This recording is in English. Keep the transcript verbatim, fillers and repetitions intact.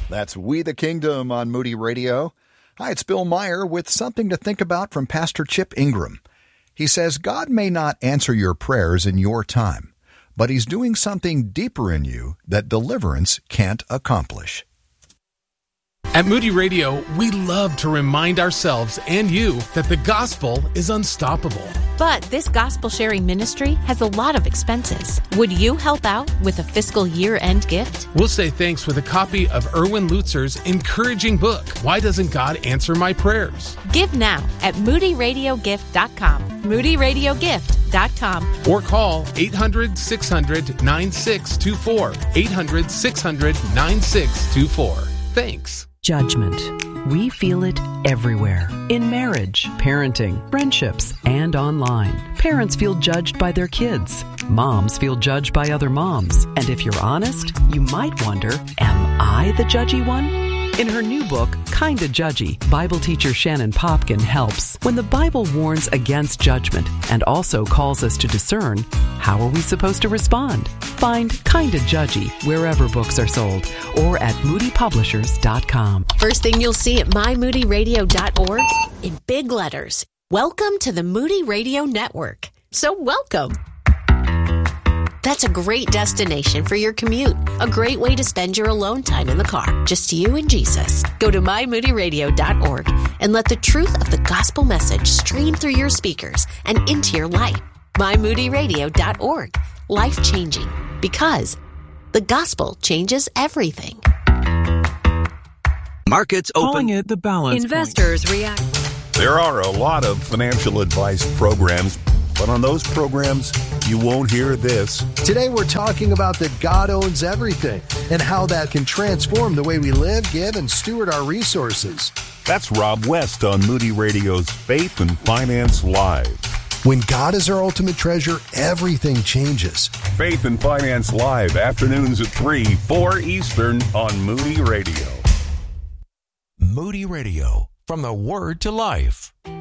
That's We the Kingdom on Moody Radio. Hi, it's Bill Meyer with something to think about from Pastor Chip Ingram. He says God may not answer your prayers in your time, but He's doing something deeper in you that deliverance can't accomplish. At Moody Radio, we love to remind ourselves and you that the gospel is unstoppable. But this gospel sharing ministry has a lot of expenses. Would you help out with a fiscal year-end gift? We'll say thanks with a copy of Erwin Lutzer's encouraging book, Why Doesn't God Answer My Prayers? Give now at moody radio gift dot com. moody radio gift dot com. Or call eight hundred, six hundred, nine six two four. eight hundred, six hundred, nine six two four. Thanks. Judgment. We feel it everywhere. In marriage, parenting, friendships, and online. Parents feel judged by their kids. Moms feel judged by other moms. And if you're honest, you might wonder, am I the judgy one? In her new book, Kinda Judgy, Bible teacher Shannon Popkin helps. When the Bible warns against judgment and also calls us to discern, how are we supposed to respond? Find Kinda Judgy wherever books are sold or at moody publishers dot com. First thing you'll see at my moody radio dot org in big letters. Welcome to the Moody Radio Network. So welcome. That's a great destination for your commute. A great way to spend your alone time in the car. Just you and Jesus. Go to my moody radio dot org and let the truth of the gospel message stream through your speakers and into your life. my moody radio dot org. Life-changing. Because the gospel changes everything. Markets open. Calling it the balance Investors point. react. There are a lot of financial advice programs, but on those programs, you won't hear this. Today we're talking about that God owns everything and how that can transform the way we live, give, and steward our resources. That's Rob West on Moody Radio's Faith and Finance Live. When God is our ultimate treasure, everything changes. Faith and Finance Live, afternoons at three, four Eastern on Moody Radio. Moody Radio, from the Word to Life.